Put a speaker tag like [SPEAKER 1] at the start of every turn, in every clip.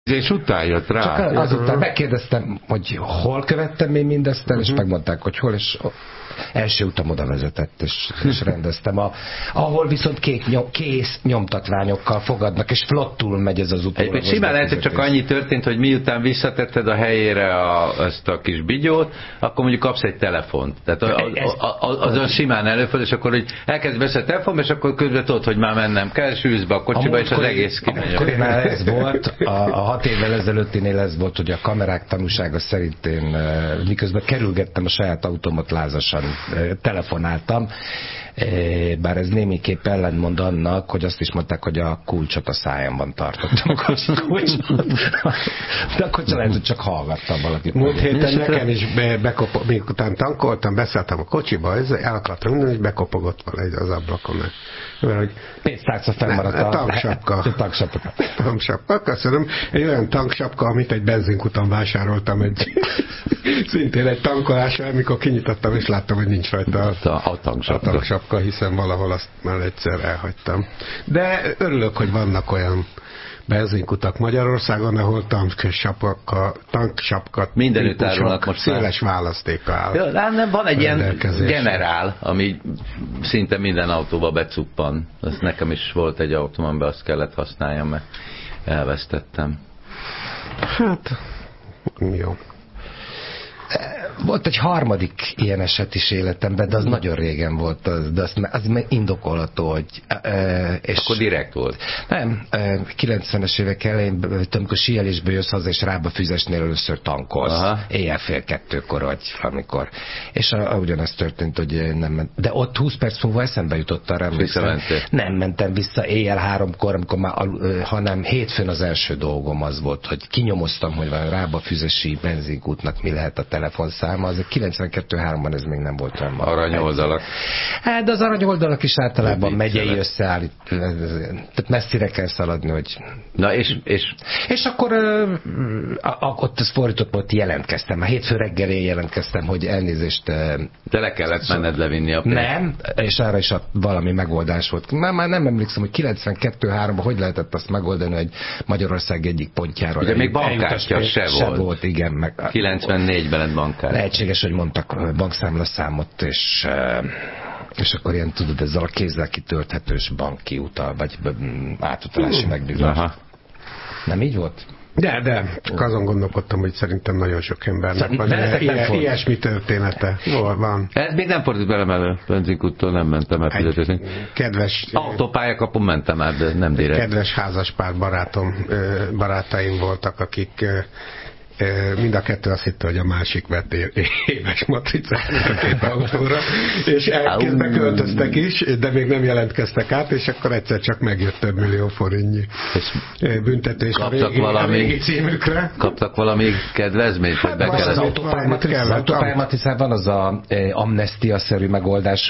[SPEAKER 1] És után jött rá.
[SPEAKER 2] Csak azután megkérdeztem, hogy hol követtem én mindezt el, és megmondták, hogy hol, és első utam oda vezetett, és rendeztem. Ahol viszont kész nyomtatványokkal fogadnak, és flottul megy ez az utólagos.
[SPEAKER 3] Simán lehet, hogy csak annyi történt, hogy miután visszatetted a helyére ezt a kis bigyót, akkor mondjuk kapsz egy telefont. Tehát azon simán előfordul, és akkor hogy elkezd beszélni a telefon, és akkor közben tudod, hogy már mennem kell, és ülsz be a kocsiba, és az egész kimegy.
[SPEAKER 2] Már ez volt, a 6 évvel ezelőttinél ez volt, hogy a kamerák tanúsága szerint én miközben kerülgettem a saját autómat lázasan, telefonáltam, bár ez némiképp ellentmond annak, hogy azt is mondták, hogy a kulcsot a szájamban tartottam. De akkor lehet, hogy csak hallgattam valakit.
[SPEAKER 4] Múlt héten nekem is miután tankoltam, beszálltam a kocsiba, el akartam mondani, hogy bekopogott valahogy az ablakon.
[SPEAKER 2] Pénztárca fennmaradt a
[SPEAKER 4] tanksapka. Köszönöm. Egy olyan tanksapka, amit egy benzinkuton vásároltam, szintén egy tankolásra, amikor kinyitottam, és láttam, hogy nincs rajta a tanksapka, hiszen valahol azt már egyszer elhagytam. De örülök, hogy vannak olyan benzinkutak Magyarországon, ahol tanksapkat
[SPEAKER 3] mindenütt árulnak most
[SPEAKER 4] széles választéka áll.
[SPEAKER 3] Ja, nem, van egy ilyen generál, ami szinte minden autóba becuppan. Ez nekem is volt egy autóm, amiben azt kellett használjam, mert elvesztettem.
[SPEAKER 4] Hát, jó.
[SPEAKER 2] Volt egy harmadik ilyen eset is életemben, de az nagyon régen volt, de az indokolható, hogy...
[SPEAKER 3] És akkor direkt volt?
[SPEAKER 2] Nem, 90-es évek elején, amikor síelésből jössz haza, és Rába Füzesnél először tankolsz. Aha. Éjjel 1:30 vagy amikor. És ugyanezt történt, hogy nem ment. De ott 20 perc múlva eszembe jutott arra, nem mentem vissza éjjel 3-kor, amikor hanem hétfőn az első dolgom az volt, hogy kinyomoztam, hogy van Rába Füzesi benzinkútnak mi lehet a telefonszáma, az 92-3-ban ez még nem volt olyan.
[SPEAKER 3] Arany-oldalak.
[SPEAKER 2] Hát, de az arany-oldalak is általában megyei összeállít, tehát messzire kell szaladni, hogy...
[SPEAKER 3] Na és
[SPEAKER 2] akkor ott ez fordított, ott jelentkeztem. A hétfő reggelén jelentkeztem, hogy elnézést...
[SPEAKER 3] De le kellett menned levinni a pénzt.
[SPEAKER 2] Nem, és arra is valami megoldás volt. Már nem emlékszem, hogy 92-3-ban hogy lehetett azt megoldani, hogy Magyarország egyik pontjára...
[SPEAKER 3] Ugye még bankkártya se volt.
[SPEAKER 2] Igen, meg...
[SPEAKER 3] 94-ben lett bankkártya.
[SPEAKER 2] Lehetséges, hogy mondtak bankszámlaszámot, és akkor ilyen, tudod, ezzel a kézzel kitölthetős banki utal, vagy átutalási megbízás. Nem így volt?
[SPEAKER 4] De azon gondolkodtam, hogy szerintem nagyon sok embernek van ilyesmi története. Jól van.
[SPEAKER 3] Ez még nem fordult bele, mert benzinkúttól nem mentem el fizetni.
[SPEAKER 4] Kedves...
[SPEAKER 3] Autópályakapon mentem át, de nem direkt.
[SPEAKER 4] Kedves házaspár barátaim voltak, akik mind a kettő azt hitte, hogy a másik vett éves matricát a két autóra, és elkezdtek, költöztek is, de még nem jelentkeztek át, és akkor egyszer csak megjött több millió forintnyi büntetés a régi címükre.
[SPEAKER 3] Kaptak valami kedvezményt?
[SPEAKER 2] Az autópályamatricában az a amnestia-szerű megoldás,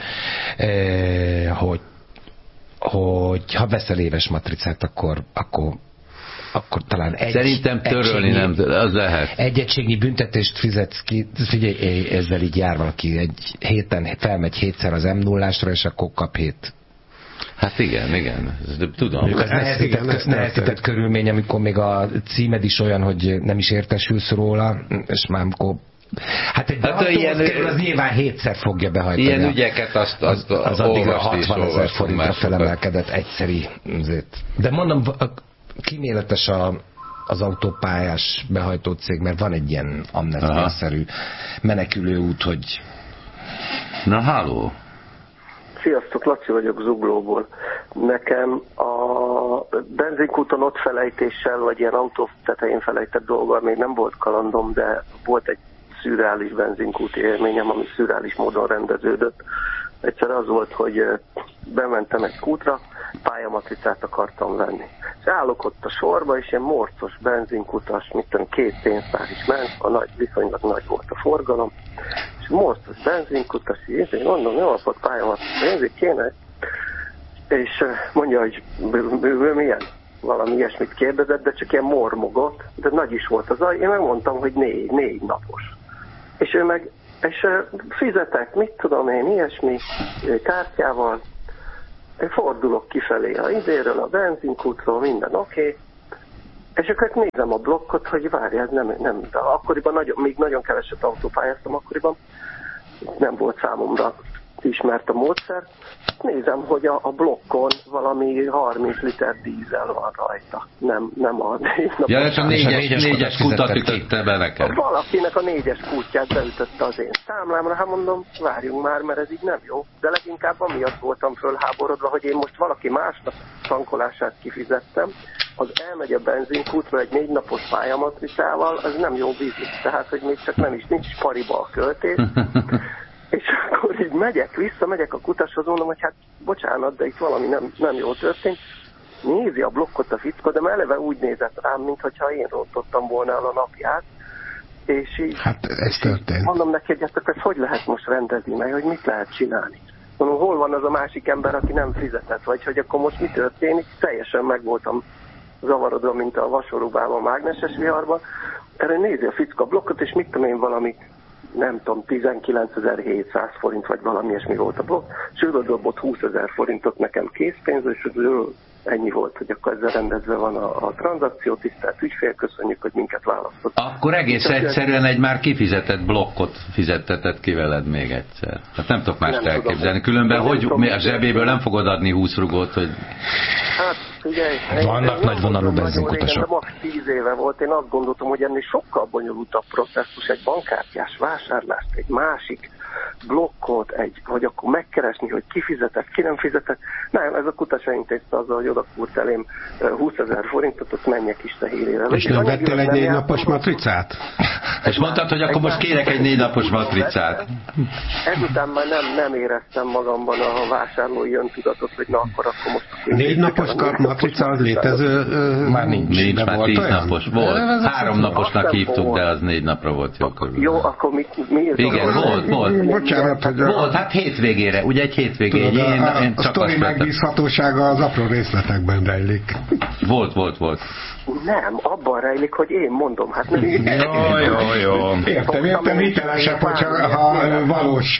[SPEAKER 2] hogy ha veszel éves matricát, akkor talán
[SPEAKER 3] szerintem törölni nem, az lehet.
[SPEAKER 2] Egy egységnyi büntetést fizetsz ki, figyelj, ezzel így jár valaki, egy héten felmegy 7-szer az M0-ásra, és akkor kap 7.
[SPEAKER 3] Hát igen. Tudom.
[SPEAKER 2] Az nehezített körülmény, amikor még a címed is olyan, hogy nem is értesülsz róla, és már amikor hát egy kerül, az nyilván 7-szer fogja behajtani.
[SPEAKER 3] Ilyen ügyeket azt
[SPEAKER 2] az addig a 60 000 forintra felemelkedett egyszeri. De mondom, kíméletes az autópályás behajtó cég, mert van egy ilyen amnestia-szerű menekülő út, hogy...
[SPEAKER 3] Na, halló!
[SPEAKER 5] Sziasztok, Laci vagyok Zuglóból. Nekem a benzinkúton ott felejtéssel, vagy ilyen autó tetején felejtett dolggal még nem volt kalandom, de volt egy szürreális benzinkúti élményem, ami szürreális módon rendeződött. Egyszer az volt, hogy bementem egy kútra, pályamatricát akartam venni. És állok ott a sorba, és ilyen morcos benzinkutas, mit tudom, 2 pénztár is ment, viszonylag nagy volt a forgalom, és morcos benzinkutas, és mondom, jó napot, pályamatricát kéne, és mondja, hogy milyen, valami ilyesmit kérdezett, de csak ilyen mormogott, de nagy is volt az én megmondtam, hogy 4 napos. És ő meg, és fizetek, mit tudom én, ilyesmi kártyával, én fordulok kifelé a izéről, a benzinkútról, minden oké. És akkor nézem a blokkot, hogy várj, ez nem, de akkoriban még nagyon keveset autópályáztam, akkoriban nem volt számomra ismert a módszer. Nézem, hogy a blokkon valami 30 liter dízel van rajta. Nem a
[SPEAKER 3] és a négyes kutat ütötte be neked.
[SPEAKER 5] Valakinek a 4-es kútját beütötte az én számlámra, hát mondom, várjunk már, mert ez így nem jó. De leginkább amiatt voltam fölháborodva, hogy én most valaki másnak tankolását kifizettem, az elmegy a benzinkútra egy 4 napos pályamatricával, az nem jó biznisz. Tehát, hogy még csak nincs pariba a költés. És akkor így megyek a kutashoz, mondom, hogy hát bocsánat, de itt valami nem jól történt. Nézi a blokkot a fickó, de eleve úgy nézett rám, mintha én rontottam volna el a napját. És így,
[SPEAKER 4] hát ez történt.
[SPEAKER 5] Mondom neki, hogy ezt hogy lehet most rendezni, meg hogy mit lehet csinálni. Mondom, hol van az a másik ember, aki nem fizetett, vagy hogy akkor most mi történik. Teljesen meg voltam zavarodva, mint a vasorúbában, a mágneses viharban. Erre nézi a fickó a blokkot, és mit tudom én, valami nem tudom, 19.700 forint, vagy valami ilyesmi volt a blokk, és ő dobott 20.000 forintot nekem készpénzre, és ennyi volt, hogy akkor ezzel rendezve van a tranzakció, tisztelt ügyfél, köszönjük, hogy minket választott.
[SPEAKER 3] Akkor egész egyszerűen egy már kifizetett blokkot fizettetett ki veled még egyszer. Hát nem tudok mást elképzelni. Különben hogy a zsebéből nem fogod adni 20 rugót, hogy...
[SPEAKER 5] Hát, figyelj,
[SPEAKER 2] vannak nagyvonalú benzinkutasok.
[SPEAKER 5] De max 10 éve volt, én azt gondoltam, hogy ennél sokkal bonyolultabb processzus, egy bankkártyás vásárlást, egy másik blokkot, hogy akkor megkeresni, hogy ki fizetett, ki nem fizetett. Nem, ez a kutas elintézte azzal, hogy odakúrt elém 20.000 forintot, ott menjek is tehérére.
[SPEAKER 4] És nem vettél egy 4 napos matricát?
[SPEAKER 3] És mondtad, hogy akkor most kérek egy 4 napos matricát.
[SPEAKER 5] Ezután már nem éreztem magamban a vásárlói öntudatot, hogy na akkor most...
[SPEAKER 4] 4 napos matrica az létező...
[SPEAKER 2] Már nincs
[SPEAKER 3] már 10 napos. Volt. 3 naposnak hívtuk, de az 4 napra volt jó körül.
[SPEAKER 5] Jó, akkor mi
[SPEAKER 3] igen, volt.
[SPEAKER 4] Bocsánat, hogy
[SPEAKER 3] volt, hát hétvégére, ugye egy hétvégére.
[SPEAKER 4] A sztori megbízhatósága az apró részletekben rejlik.
[SPEAKER 3] Volt.
[SPEAKER 5] Nem, abban rejlik, hogy én mondom, hát nem.
[SPEAKER 3] Jó.
[SPEAKER 4] Értem, hitelesebb, ha valós.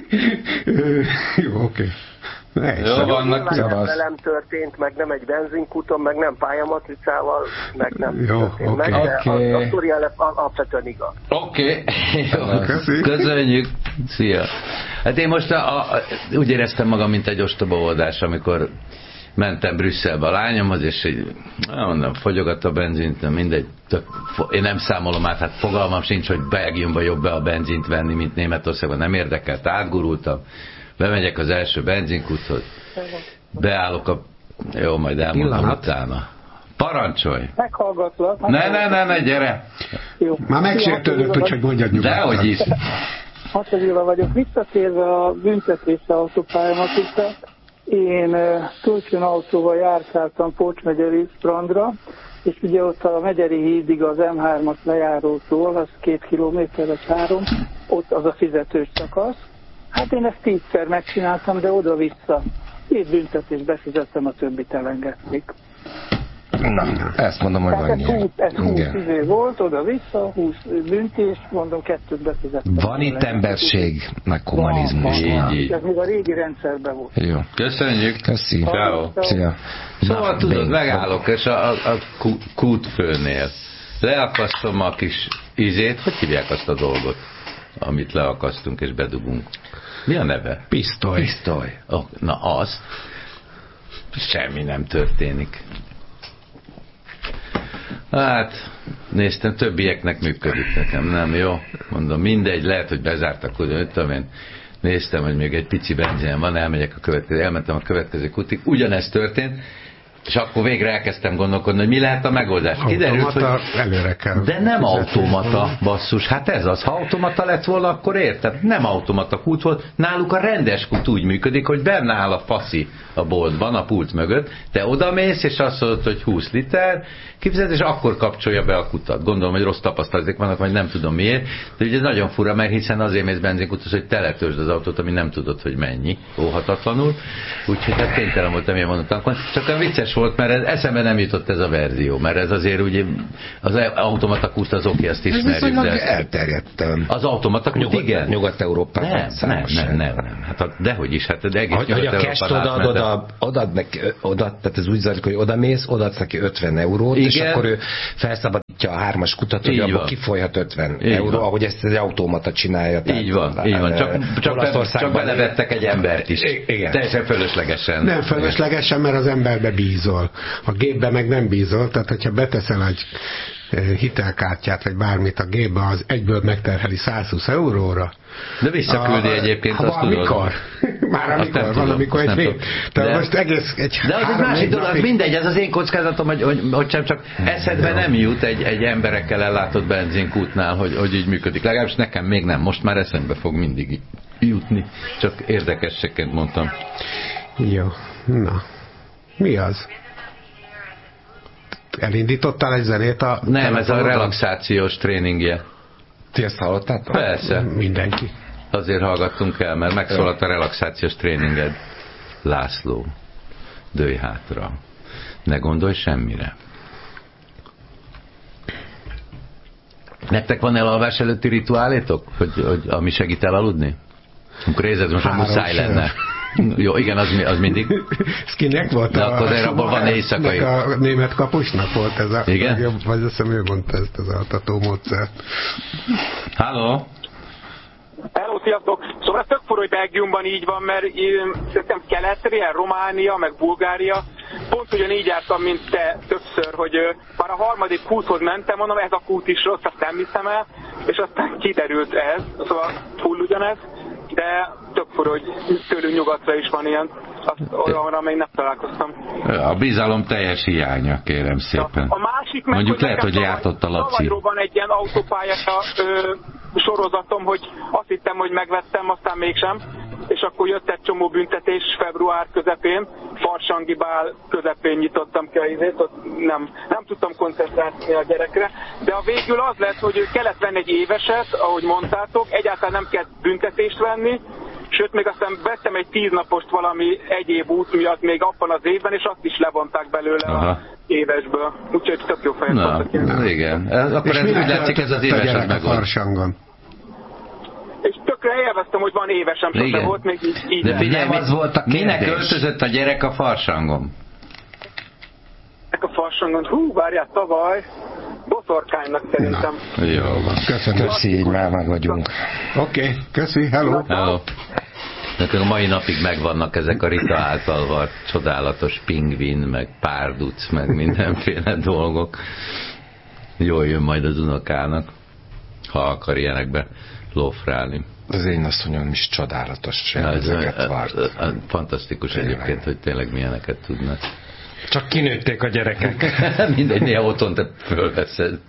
[SPEAKER 4] Jó, oké.
[SPEAKER 3] Jó, vannak
[SPEAKER 5] velem történt, meg nem egy benzinkúton, meg nem pályamatricával, meg nem
[SPEAKER 4] történt
[SPEAKER 5] meg, de a sztori alapvetően igaz.
[SPEAKER 3] Oké. Köszönjük. Szia. Hát én most úgy éreztem magam, mint egy ostobaoldás, amikor mentem Brüsszelbe a lányomhoz, és mondom, fogyogat a benzint, mindegy, én nem számolom át, hát fogalmam sincs, hogy Belgiumban jobb be a benzint venni, mint Németországban, nem érdekelt, átgurultam, bemegyek az első benzinkúthoz, beállok jó, majd elmondom utána. Parancsolj!
[SPEAKER 1] Meghallgatlak.
[SPEAKER 3] Ne, gyere!
[SPEAKER 1] Jó.
[SPEAKER 4] Már megsértődött, úgyhogy mondjad nyugodtan.
[SPEAKER 3] Dehogy is.
[SPEAKER 1] Attila vagyok. Visszatérve a büntetésre autópályamatricra, én kölcsönautóval járkáltam Pócs megyeri strandra, és ugye ott a Megyeri hídig az M3-as lejárótól, az 2 kilométer, vagy 3, ott az a fizetős szakasz. Hát én ezt 10-szer megcsináltam, de oda-vissza. 2 büntetést befizettem, a többit elengedték.
[SPEAKER 2] Na, ezt mondom, hogy van ilyen.
[SPEAKER 1] Ez 20 izé volt, oda-vissza, 20 büntés, mondom, 2 befizettem.
[SPEAKER 2] Van itt emberség, meg humanizmus.
[SPEAKER 3] Így.
[SPEAKER 1] Ez még a régi rendszerben volt.
[SPEAKER 2] Jó.
[SPEAKER 3] Köszönjük.
[SPEAKER 2] Köszi.
[SPEAKER 3] Ciao.
[SPEAKER 2] Szia.
[SPEAKER 3] Szóval tudod, megállok, és a kútfőnél leakasztom a kis ízét, hogy hívják azt a dolgot, amit leakasztunk és bedugunk. Mi a neve?
[SPEAKER 2] Pisztoly.
[SPEAKER 3] Oh, na az. Semmi nem történik. Hát, néztem, többieknek működik, nekem nem jó. Mondom, mindegy, lehet, hogy bezártak, hogy néztem, hogy még egy pici benzin van, elmentem a következő kutig. Ugyanezt történt, és akkor végre elkezdtem gondolkodni, hogy mi lehet a megoldás.
[SPEAKER 4] Kiderült, hogy előre kell.
[SPEAKER 3] De nem automata, basszus. Hát ez az. Ha automata lett volna, akkor érted? Nem automata kút volt. Náluk a rendes kút úgy működik, hogy benne áll a faszi a boltban, a pult mögött. Te odamész, és azt mondod, hogy 20 liter, kifizet, és akkor kapcsolja be a kutat. Gondolom, hogy rossz tapasztalatok vannak, vagy nem tudom miért. De ugye ez nagyon fura, mert hiszen azért mész benzinkutas, hogy teletősd az autót, ami nem tudod, hogy mennyi. Óhatatlanul. Úgyhogy hát kénytelen voltam ilyen mondottan. Csak a vicces volt, mert eszembe nem jutott ez a verzió, mert ez azért ugye az automata kút az oké, azt ismerjük.
[SPEAKER 2] Ez elterjedt.
[SPEAKER 3] Az automata kút, igen.
[SPEAKER 2] Nyugat-Európában.
[SPEAKER 3] Nem. Hát dehogy is, hát de egész
[SPEAKER 2] hogy a cash odaad neki, tehát ez úgy zajlik, hogy odamész, odaadsz neki 50 eurót, igen. És akkor ő felszabadítja a 3-as kutat, hogy abban kifolyhat 50 euró, ahogy ezt egy automata csinálja.
[SPEAKER 3] Így van. Csak belevettek egy embert is.
[SPEAKER 2] Igen.
[SPEAKER 3] Teljesen fölöslegesen.
[SPEAKER 4] Nem fölöslegesen, mert az emberbe bízol. A gépbe meg nem bízol, tehát hogyha beteszel egy hitelkártyát, vagy bármit a gépbe, az egyből megterheli 120 euróra.
[SPEAKER 3] De visszaküldi egyébként, azt tudod.
[SPEAKER 4] Már amikor, valamikor egy hét. De most egész
[SPEAKER 3] de az egy másik dolog, az mindegy, ez az én kockázatom, hogy csak eszedbe nem jut egy emberekkel ellátott benzinkútnál, hogy így működik. Legalábbis nekem még nem, most már eszembe fog mindig jutni. Csak érdekességként mondtam.
[SPEAKER 4] Jó, na. Mi az? Elindítottál egy zenét a...
[SPEAKER 3] Nem, ez a relaxációs tréningje.
[SPEAKER 2] Ti ezt hallottátok?
[SPEAKER 3] Persze.
[SPEAKER 4] Mindenki.
[SPEAKER 3] Azért hallgattunk el, mert megszólalt a relaxációs tréninged. László, dőj hátra. Ne gondolj semmire. Nektek van elalvás előtti rituálétok? Hogy ami segít elaludni? Amikor érzed, most muszáj lenne. Jó, igen, az mindig.
[SPEAKER 4] Ez kinek volt?
[SPEAKER 3] De akkor abból van éjszakai.
[SPEAKER 4] A német kapusnak volt ez a...
[SPEAKER 3] Igen?
[SPEAKER 4] Vagy azt hiszem, ő mondta ezt az altató módszert.
[SPEAKER 3] Halló?
[SPEAKER 6] Hello, sziasztok! Szóval ez tök fura, hogy Belgiumban így van, mert szerintem Keletre, Románia, meg Bulgária pont ugyanígy jártam, mint te többször, hogy már a harmadik kúthoz mentem, mondom, ez a kút is rossz, azt nem hiszem el, és aztán kiderült ez, szóval full ugyanez, de tök fura, hogy tőlünk nyugatra is van ilyen. Olyanra még nem találkoztam.
[SPEAKER 3] A bizalom teljes hiánya, kérem szépen.
[SPEAKER 6] A másik meg,
[SPEAKER 3] mondjuk lehet, hogy járt a Laci.
[SPEAKER 6] Van egy ilyen autópályás sorozatom, hogy azt hittem, hogy megvettem, aztán mégsem, és akkor jött egy csomó büntetés február közepén, Farsangi bál közepén nyitottam ki a izét, ott nem tudtam koncentrálni a gyerekre, de a végül az lett, hogy kellett venni egy éveset, ahogy mondtátok, egyáltalán nem kellett büntetést venni, sőt, még aztán vettem egy 10 napost valami egyéb út miatt még abban az évben, és azt is levonták belőle a évesből. Úgyhogy tök jó fejet voltak.
[SPEAKER 3] Igen. Akkor ez úgy látszik, ez az éves
[SPEAKER 4] Farsangon.
[SPEAKER 6] És tökre élveztem, hogy van évesem, sose volt még így.
[SPEAKER 3] De figyelj, minek költözött a gyerek a Farsangon?
[SPEAKER 6] A Farsangon, várjál, tavaly boszorkánynak szerintem.
[SPEAKER 3] Na, jó van.
[SPEAKER 2] Köszi, így már meg vagyunk.
[SPEAKER 4] Oké, köszi, hello.
[SPEAKER 3] Nekünk a mai napig megvannak ezek a Rita által vart csodálatos pingvin, meg párduc, meg mindenféle dolgok. Jól jön majd az unokának, ha akar ilyenekbe lófrálni.
[SPEAKER 2] Az én asszonyom is csodálatos ezeket vart.
[SPEAKER 3] Fantasztikus egyébként, hogy tényleg milyeneket tudnak.
[SPEAKER 2] Csak kinőtték a gyerekek.
[SPEAKER 3] Mindegy, néha otthon te fölveszed.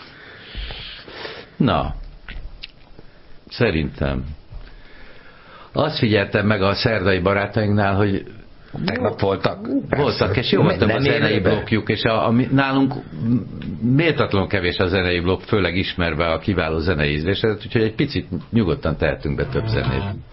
[SPEAKER 3] Na, szerintem azt figyeltem meg a szerdai barátainknál, hogy
[SPEAKER 2] tegnap voltak,
[SPEAKER 3] és jó voltam a zenei blokkjuk, és nálunk méltatlanul kevés a zenei blokk, főleg ismerve a kiváló zenei ízlésedet, úgyhogy egy picit nyugodtan tehetünk be több zenét.